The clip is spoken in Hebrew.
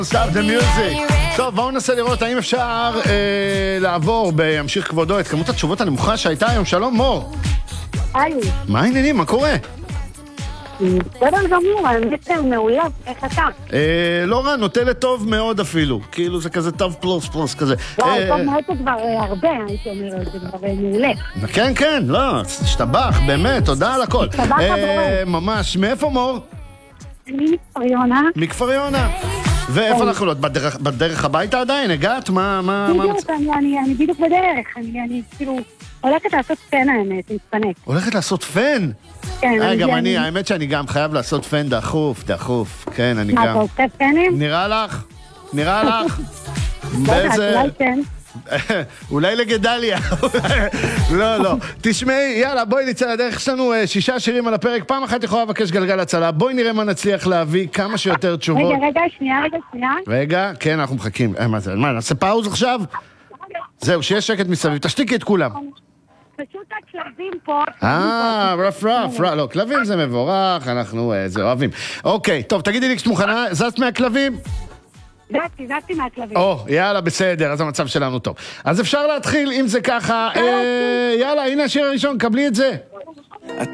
Stop the music. טוב, בואו ננסה לראות האם אפשר לעבור בימשיך כבודו את כמות התשובות הנמוכה שהייתה היום. שלום מור. היי. מה העניינים? מה קורה? בסדר גמור, האמת מעולה, איך אתה? לא רע, נוטה לטוב מאוד אפילו. כאילו זה כזה טוב פלוס כזה. טוב מאוד זה כבר הרבה, הייתי אומרת, זה כבר מעולה. כן, כן, לא, השתבח, באמת, תודה על הכל. השתבח הבורא. ממש, מאיפה מור? אני מכפר יונה. מכפר יונה. ואיפה אנחנו לא? בדרך הביתה עדיין? הגעת? מה? בדיוק, אני בדיוק בדרך, אני כאילו הולכת לעשות פן האמת, להתפנק. הולכת לעשות פן? כן, גם אני, האמת שאני גם חייב לעשות פן דחוף, כן, אני גם. מה, אתה עושה פנים? נראה לך? נראה לך? באיזה... אולי כן. אולי לגדליה. לא. תשמעי, יאללה, בואי נצא לדרך. יש לנו 6 שירים על הפרק. פעם אחת יכולה לבקש גלגל הצלה. בואי נראה מה נצליח להביא, כמה שיותר תשובות. רגע, שנייה. רגע, כן, אנחנו מחכים. מה, נעשה פאוז עכשיו? זהו, שיש שקט מסביב. תשתיקי את כולם. פשוט הכלבים פה. רף. לא, כלבים זה מבורך, אנחנו זה אוהבים. אוקיי, טוב, תגידי לי כשאת מוכנה, זזת מהכלבים? זזתי מהכלבים. יאללה, בסדר, אז המצב שלנו טוב. אז אפשר להתחיל, אם זה ככה, יאללה, הנה השיר הראשון, קבלי את זה.